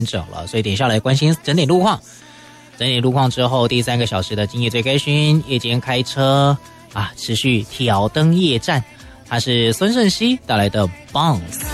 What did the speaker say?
整了，所以点下来关心整点路况。整点路况之后，第3个小时的今夜最该讯，夜间开车持续挑灯夜战，它是孙盛熙带来的 Bounce。